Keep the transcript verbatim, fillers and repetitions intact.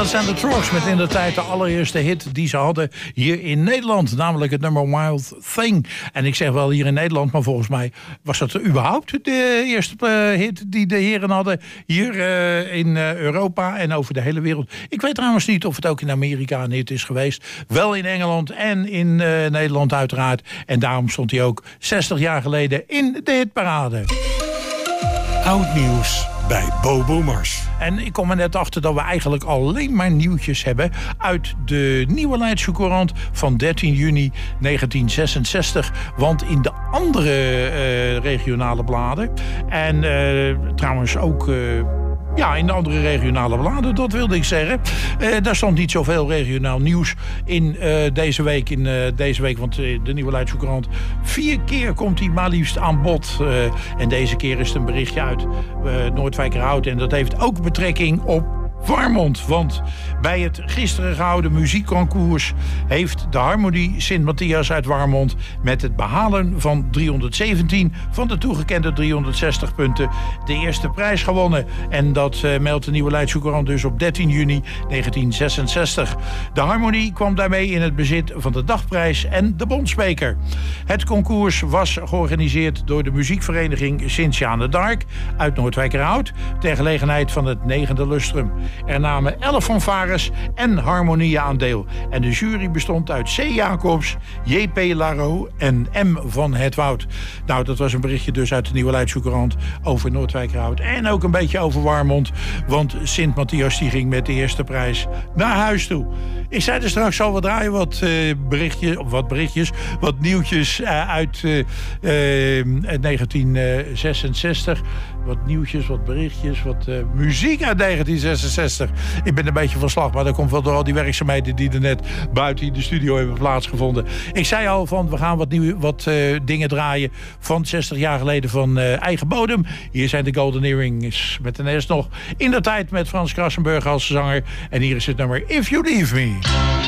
Dat zijn de Trucks met in de tijd de allereerste hit die ze hadden hier in Nederland. Namelijk het nummer Wild Thing. En ik zeg wel hier in Nederland, maar volgens mij was dat überhaupt de eerste uh, hit die de heren hadden hier uh, in uh, Europa en over de hele wereld. Ik weet trouwens niet of het ook in Amerika een hit is geweest. Wel in Engeland en in uh, Nederland uiteraard. En daarom stond hij ook zestig jaar geleden in de hitparade. Oud nieuws bij Bobo Mars. En ik kom er net achter dat we eigenlijk alleen maar nieuwtjes hebben uit de Nieuwe Leidse Courant van dertien juni negentien zesenzestig. Want in de andere uh, regionale bladen en uh, trouwens ook... Uh, Ja, in de andere regionale bladen, dat wilde ik zeggen. Uh, daar stond niet zoveel regionaal nieuws in uh, deze week. In uh, deze week, want uh, de Nieuwe Leidse Courant... vier keer komt hij maar liefst aan bod. Uh, en deze keer is het een berichtje uit uh, Noordwijkerhout. En dat heeft ook betrekking op Warmond. Want bij het gisteren gehouden muziekconcours heeft de Harmonie Sint-Matthias uit Warmond met het behalen van driehonderdzeventien van de toegekende driehonderdzestig punten de eerste prijs gewonnen. En dat uh, meldt de Nieuwe Leidse Courant dus op dertien juni negentien zesenzestig. De Harmonie kwam daarmee in het bezit van de dagprijs en de bondsbeker. Het concours was georganiseerd door de muziekvereniging Sint-Jeanne d'Arc uit Noordwijkerhout ter gelegenheid van het negende lustrum. Er namen elf fanfares en harmonieën aan deel. En de jury bestond uit C. Jacobs, J P. Laro en M. van het Woud. Nou, dat was een berichtje dus uit de Nieuwe Leidse Courant over Noordwijkerhout. En ook een beetje over Warmond. Want Sint-Matthias die ging met de eerste prijs naar huis toe. Ik zei er straks al, we draaien wat, uh, berichtjes, wat berichtjes, wat nieuwtjes uh, uit uh, uh, negentien zesenzestig. Wat nieuwtjes, wat berichtjes, wat uh, muziek uit negentien zesenzestig. Ik ben een beetje van slag, maar dat komt wel door al die werkzaamheden die er net buiten in de studio hebben plaatsgevonden. Ik zei al van, we gaan wat, nieuw, wat uh, dingen draaien van zestig jaar geleden van uh, eigen bodem. Hier zijn de Golden Earrings met de S nog in de tijd met Frans Krassenburg als zanger. En hier is het nummer If You Leave Me.